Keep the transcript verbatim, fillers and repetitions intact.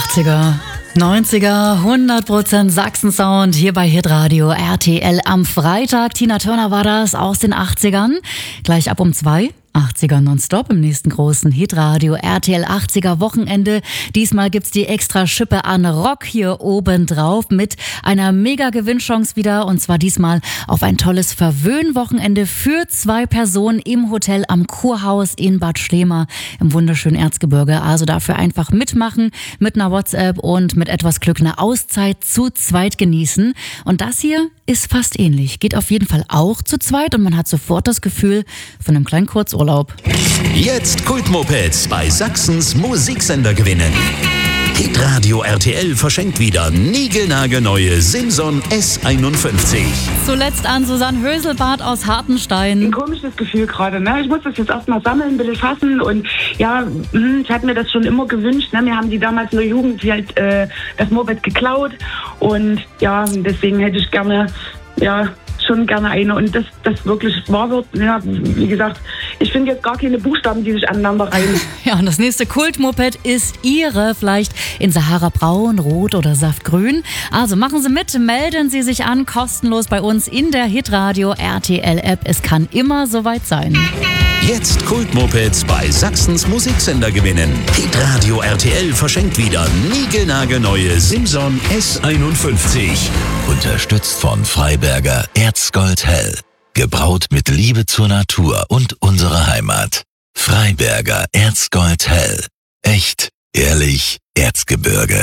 achtziger, neunziger, hundert Prozent Sachsen-Sound hier bei Hitradio R T L am Freitag. Tina Turner war das aus den achtzigern. Gleich ab um zwei. achtziger nonstop im nächsten großen Hitradio R T L achtziger Wochenende. Diesmal gibt's die extra Schippe an Rock hier oben drauf mit einer mega Gewinnchance wieder, und zwar diesmal auf ein tolles Verwöhn-Wochenende für zwei Personen im Hotel am Kurhaus in Bad Schlema im wunderschönen Erzgebirge. Also dafür einfach mitmachen mit einer WhatsApp und mit etwas Glück eine Auszeit zu zweit genießen. Und das hier ist fast ähnlich. Geht auf jeden Fall auch zu zweit und man hat sofort das Gefühl von einem kleinen Kurzurlaub. Jetzt Kultmopeds bei Sachsens Musiksender gewinnen. Hitradio R T L verschenkt wieder niegelnagelneue Simson S einundfünfzig. Zuletzt an Susanne Höselbart aus Hartenstein. Ein komisches Gefühl gerade, ne? Ich muss das jetzt erstmal sammeln, ein bisschen fassen und ja, ich hatte mir das schon immer gewünscht, ne? Wir haben die damals in der Jugend halt äh, das Moped geklaut und ja, deswegen hätte ich gerne, ja, schon gerne eine und das, das wirklich wahr wird. Ja, wie gesagt, ich finde jetzt gar keine Buchstaben, die sich aneinander reihen. Ja, und das nächste Kultmoped ist Ihre, vielleicht in Sahara Braun, Rot oder Saftgrün. Also machen Sie mit, melden Sie sich an, kostenlos bei uns in der Hitradio R T L App. Es kann immer soweit sein. Jetzt Kultmopeds bei Sachsens Musiksender gewinnen. Hitradio R T L verschenkt wieder niegelnagelneue Simson S einundfünfzig. Unterstützt von Freiberger Erzgold Hell. Gebraut mit Liebe zur Natur und unserer Heimat. Freiberger Erzgold Hell. Echt, ehrlich, Erzgebirge.